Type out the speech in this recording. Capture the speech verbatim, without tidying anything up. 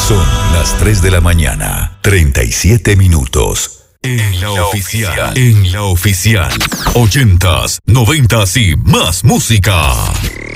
Son las tres de la mañana, treinta y siete minutos. En la oficial, en la oficial. Ochentas, noventas y más música.